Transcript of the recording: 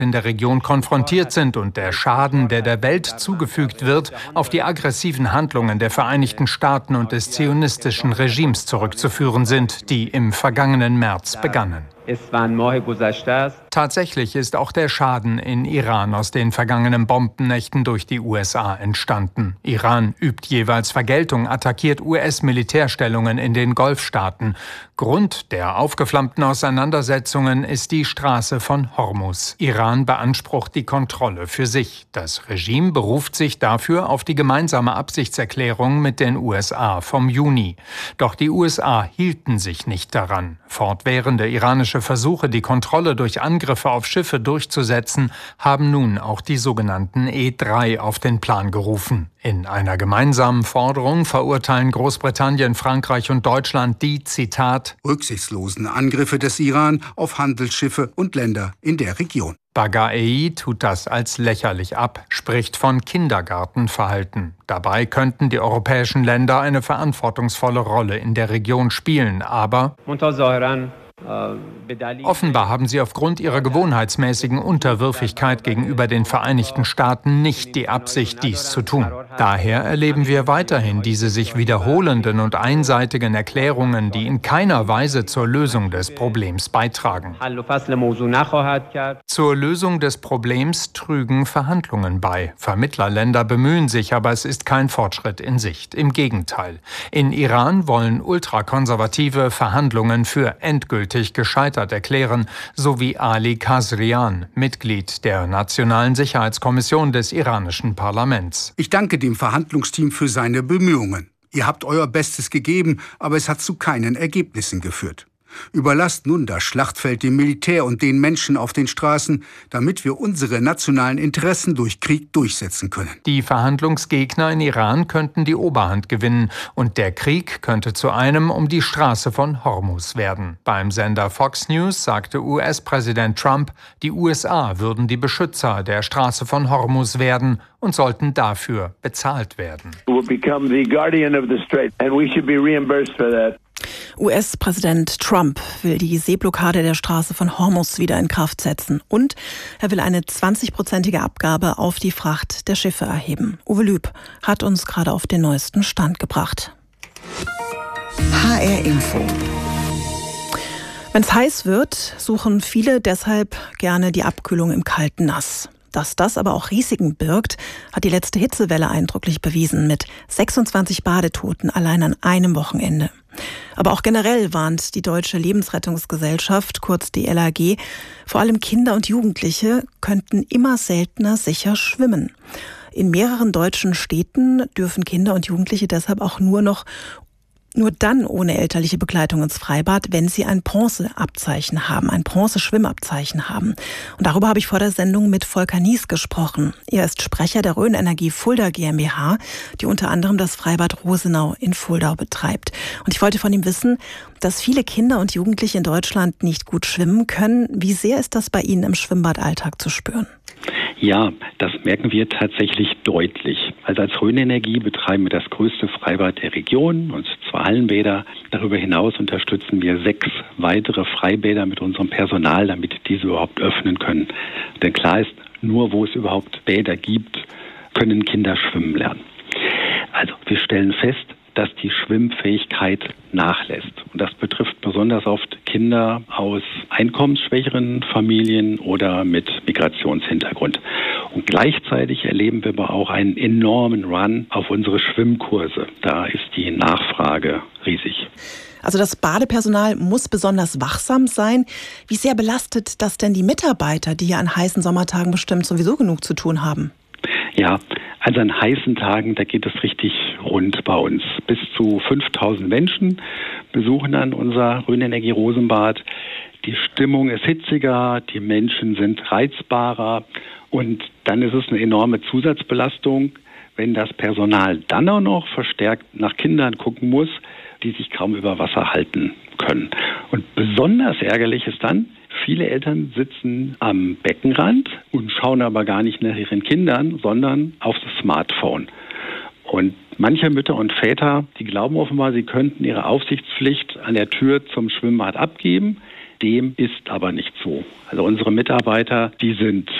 in der Region konfrontiert sind und der Schaden, der der Welt zugefügt wird, auf die aggressiven Handlungen der Vereinigten Staaten und des zionistischen Regimes zurückzuführen sind, die im vergangenen März begannen. Tatsächlich ist auch der Schaden in Iran aus den vergangenen Bombennächten durch die USA entstanden. Iran übt jeweils Vergeltung, attackiert US-Militärstellungen in den Golfstaaten. Grund der aufgeflammten Auseinandersetzungen ist die Straße von Hormuz. Iran beansprucht die Kontrolle für sich. Das Regime beruft sich dafür auf die gemeinsame Absichtserklärung mit den USA vom Juni. Doch die USA hielten sich nicht daran. Fortwährende iranische Versuche, die Kontrolle durch Angriffe auf Schiffe durchzusetzen, haben nun auch die sogenannten E-3 auf den Plan gerufen. In einer gemeinsamen Forderung verurteilen Großbritannien, Frankreich und Deutschland die, Zitat, rücksichtslosen Angriffe des Iran auf Handelsschiffe und Länder in der Region. Baghai tut das als lächerlich ab, spricht von Kindergartenverhalten. Dabei könnten die europäischen Länder eine verantwortungsvolle Rolle in der Region spielen, aber offenbar haben sie aufgrund ihrer gewohnheitsmäßigen Unterwürfigkeit gegenüber den Vereinigten Staaten nicht die Absicht, dies zu tun. Daher erleben wir weiterhin diese sich wiederholenden und einseitigen Erklärungen, die in keiner Weise zur Lösung des Problems beitragen. Zur Lösung des Problems trügen Verhandlungen bei. Vermittlerländer bemühen sich, aber es ist kein Fortschritt in Sicht. Im Gegenteil. In Iran wollen ultrakonservative Verhandlungen für endgültig gescheitert erklären, so wie Ali Khazrian, Mitglied der Nationalen Sicherheitskommission des iranischen Parlaments. Ich danke dem Verhandlungsteam für seine Bemühungen. Ihr habt euer Bestes gegeben, aber es hat zu keinen Ergebnissen geführt. Überlasst nun das Schlachtfeld dem Militär und den Menschen auf den Straßen, damit wir unsere nationalen Interessen durch Krieg durchsetzen können. Die Verhandlungsgegner in Iran könnten die Oberhand gewinnen und der Krieg könnte zu einem um die Straße von Hormuz werden. Beim Sender Fox News sagte US-Präsident Trump, die USA würden die Beschützer der Straße von Hormuz werden und sollten dafür bezahlt werden. US-Präsident Trump will die Seeblockade der Straße von Hormuz wieder in Kraft setzen und er will eine 20-prozentige Abgabe auf die Fracht der Schiffe erheben. Uwe Lüb hat uns gerade auf den neuesten Stand gebracht. HR Info. Wenn es heiß wird, suchen viele deshalb gerne die Abkühlung im kalten Nass. Dass das aber auch Risiken birgt, hat die letzte Hitzewelle eindrücklich bewiesen mit 26 Badetoten allein an einem Wochenende. Aber auch generell warnt die Deutsche Lebensrettungsgesellschaft, kurz die LAG, vor allem Kinder und Jugendliche könnten immer seltener sicher schwimmen. In mehreren deutschen Städten dürfen Kinder und Jugendliche deshalb auch nur dann ohne elterliche Begleitung ins Freibad, wenn sie ein Bronzeabzeichen haben, ein Bronzeschwimmabzeichen haben. Und darüber habe ich vor der Sendung mit Volker Nies gesprochen. Er ist Sprecher der Rhön Energie Fulda GmbH, die unter anderem das Freibad Rosenau in Fulda betreibt. Und ich wollte von ihm wissen, dass viele Kinder und Jugendliche in Deutschland nicht gut schwimmen können. Wie sehr ist das bei Ihnen im Schwimmbadalltag zu spüren? Ja, das merken wir tatsächlich deutlich. Also als Rhön Energie betreiben wir das größte Freibad der Region und 2 Hallenbäder. Darüber hinaus unterstützen wir 6 weitere Freibäder mit unserem Personal, damit diese überhaupt öffnen können. Denn klar ist, nur wo es überhaupt Bäder gibt, können Kinder schwimmen lernen. Also wir stellen fest, dass die Schwimmfähigkeit nachlässt. Und das betrifft besonders oft Kinder aus einkommensschwächeren Familien oder mit Migrationshintergrund. Und gleichzeitig erleben wir aber auch einen enormen Run auf unsere Schwimmkurse. Da ist die Nachfrage riesig. Also das Badepersonal muss besonders wachsam sein. Wie sehr belastet das denn die Mitarbeiter, die ja an heißen Sommertagen bestimmt sowieso genug zu tun haben? Ja, also an heißen Tagen, da geht es richtig rund bei uns. Bis zu 5000 Menschen besuchen dann unser Rhön Energie Rosenbad. Die Stimmung ist hitziger, die Menschen sind reizbarer und dann ist es eine enorme Zusatzbelastung, wenn das Personal dann auch noch verstärkt nach Kindern gucken muss, die sich kaum über Wasser halten können. Und besonders ärgerlich ist dann, viele Eltern sitzen am Beckenrand und schauen aber gar nicht nach ihren Kindern, sondern auf das Smartphone. Und manche Mütter und Väter, die glauben offenbar, sie könnten ihre Aufsichtspflicht an der Tür zum Schwimmbad abgeben, Dem ist aber nicht so. Also unsere Mitarbeiter, die sind